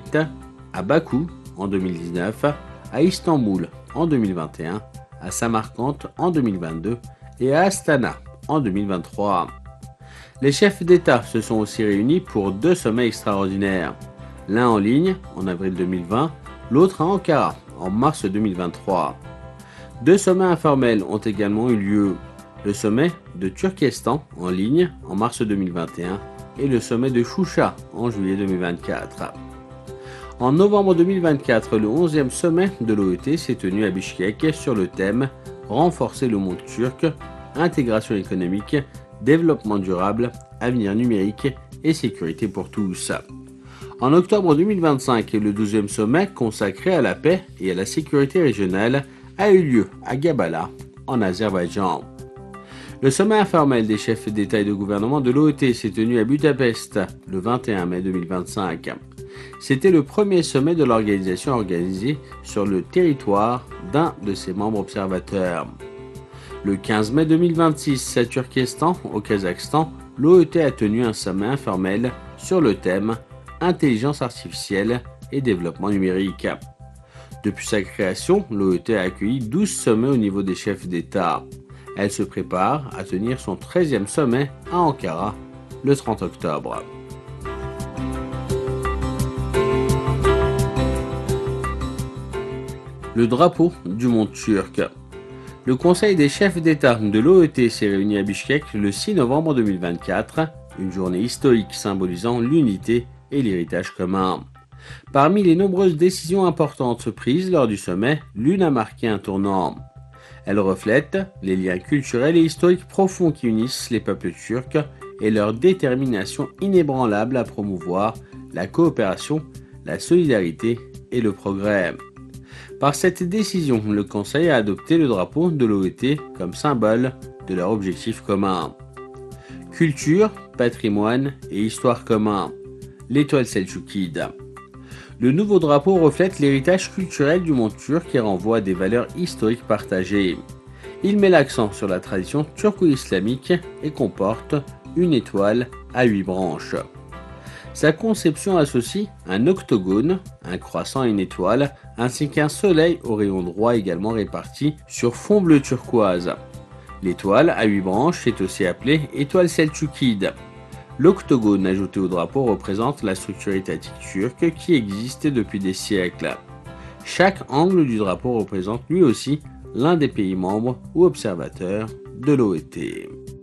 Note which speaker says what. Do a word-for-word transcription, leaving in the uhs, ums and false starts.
Speaker 1: huit, à Bakou en deux mille dix-neuf, à Istanbul en deux mille vingt et un, à Samarcande en deux mille vingt-deux et à Astana en deux mille vingt-trois. Les chefs d'État se sont aussi réunis pour deux sommets extraordinaires, l'un en ligne en avril deux mille vingt, l'autre à Ankara en mars deux mille vingt-trois. Deux sommets informels ont également eu lieu, le sommet de Turkestan en ligne en mars deux mille vingt et un et le sommet de Choucha en juillet deux mille vingt-quatre. En novembre deux mille vingt-quatre, le onzième sommet de l'O E T s'est tenu à Bichkek sur le thème « Renforcer le monde turc, intégration économique, développement durable, avenir numérique et sécurité pour tous ». En octobre deux mille vingt-cinq, le douzième sommet consacré à la paix et à la sécurité régionale a eu lieu à Gabala, en Azerbaïdjan. Le sommet informel des chefs d'État et de gouvernement de l'O E T s'est tenu à Budapest le vingt et un mai deux mille vingt-cinq. C'était le premier sommet de l'organisation organisé sur le territoire d'un de ses membres observateurs. Le quinze mai deux mille vingt-six, à Turkestan, au Kazakhstan, l'O E T a tenu un sommet informel sur le thème « Intelligence artificielle et développement numérique ». Depuis sa création, l'O E T a accueilli douze sommets au niveau des chefs d'État. Elle se prépare à tenir son treizième sommet à Ankara le trente octobre. Le drapeau du monde turc. Le Conseil des chefs d'État de l'O E T s'est réuni à Bichkek le six novembre deux mille vingt-quatre, une journée historique symbolisant l'unité et l'héritage commun. Parmi les nombreuses décisions importantes prises lors du sommet, l'une a marqué un tournant. Elle reflète les liens culturels et historiques profonds qui unissent les peuples turcs et leur détermination inébranlable à promouvoir la coopération, la solidarité et le progrès. Par cette décision, le Conseil a adopté le drapeau de l'O E T comme symbole de leur objectif commun. Culture, patrimoine et histoire commun. L'étoile seltchoukide. Le nouveau drapeau reflète l'héritage culturel du monde turc et renvoie à des valeurs historiques partagées. Il met l'accent sur la tradition turco-islamique et comporte une étoile à huit branches. Sa conception associe un octogone, un croissant et une étoile, ainsi qu'un soleil au rayon droit également réparti sur fond bleu turquoise. L'étoile à huit branches est aussi appelée étoile seltchoukide. L'octogone ajouté au drapeau représente la structure étatique turque qui existait depuis des siècles. Chaque angle du drapeau représente lui aussi l'un des pays membres ou observateurs de l'O E T.